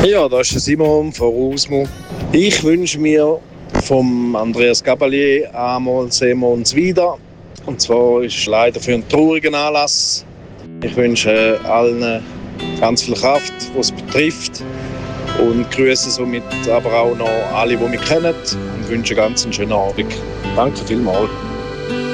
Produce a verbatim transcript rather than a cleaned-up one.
Ja, das ist der Simon von Usmo. Ich wünsche mir vom Andreas Gabalier einmal sehen wir uns wieder. Und zwar ist es leider für einen traurigen Anlass. Ich wünsche allen ganz viel Kraft, was es betrifft. Und grüße somit aber auch noch alle, die mich kennen. Und wünsche ganz einen schönen Abend. Danke vielmals.